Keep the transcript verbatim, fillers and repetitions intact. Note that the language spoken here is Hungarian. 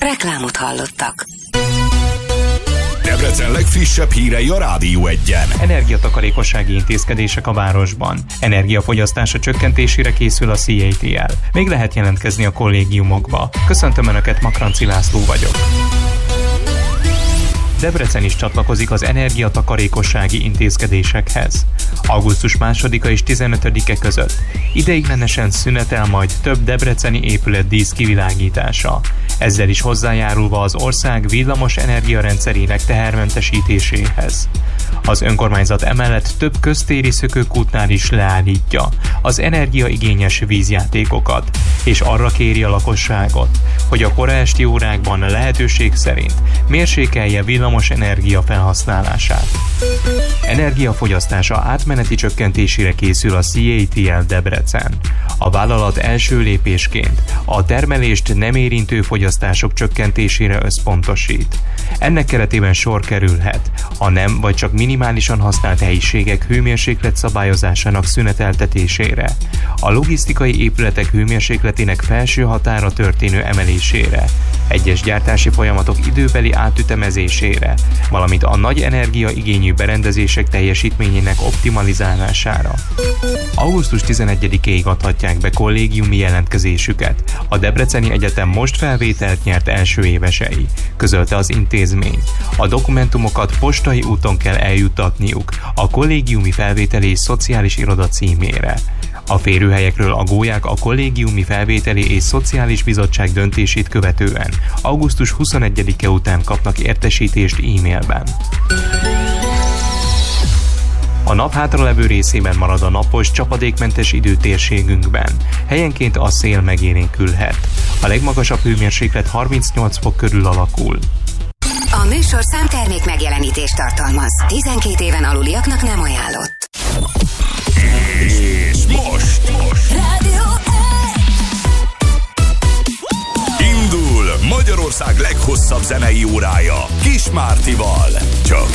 Reklámot hallottak. Debrecen legfrissebb hírei a Rádió Egyen. Energiatakarékossági intézkedések a városban. Energiafogyasztása csökkentésére készül a cé á té el. Még lehet jelentkezni a kollégiumokba. Köszöntöm Önöket, Makranci László vagyok. Debrecen is csatlakozik az energiatakarékossági intézkedésekhez. augusztus másodika és tizenötödike között ideiglenesen szünetel majd több debreceni épület dísz kivilágítása, ezzel is hozzájárulva az ország villamos energiarendszerének tehermentesítéséhez. Az önkormányzat emellett több köztéri szökőkútnál is leállítja az energiaigényes vízjátékokat, és arra kéri a lakosságot, hogy a kora esti órákban lehetőség szerint mérsékelje villamos energia felhasználását. Energiafogyasztása átmeneti csökkentésére készül a cé á té el Debrecen. A vállalat első lépésként a termelést nem érintő fogyasztások csökkentésére összpontosít. Ennek keretében sor kerülhet a nem vagy csak minimálisan használt helyiségek hőmérséklet szabályozásának szüneteltetésére, a logisztikai épületek hőmérsékletének felső határa történő emelésére, egyes gyártási folyamatok időbeli átütemezésére, valamint a nagy energiaigényű berendezések teljesítményének optimalizálására. augusztus tizenegyedikéig adhatják be kollégiumi jelentkezésüket a Debreceni Egyetem most felvételt nyert első évesei, közölte az intézmény. A dokumentumokat postai úton kell eljuttatniuk a kollégiumi felvételi és szociális iroda címére. A férőhelyekről a gólyák a kollégiumi felvételi és szociális bizottság döntését követően augusztus huszonegyedike után kapnak értesítést e-mailben. A nap hátralevő részében marad a napos, csapadékmentes időtérségünkben. Helyenként a szél megélénkülhet. A legmagasabb hőmérséklet harmincnyolc fok körül alakul. A műsor számtermék megjelenítést tartalmaz. tizenkét éven aluliaknak nem ajánlott. És most, most. Rádió Indul Magyarország leghosszabb zenei órája Kis Mártival. Csak